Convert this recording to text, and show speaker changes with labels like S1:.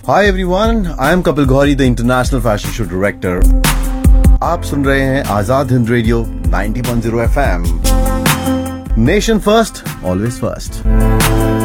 S1: Hi everyone, I am Kapil Gauri, the international fashion show director. आप सुन रहे हैं Azad Hind radio 90.0 FM। Nation first, always first.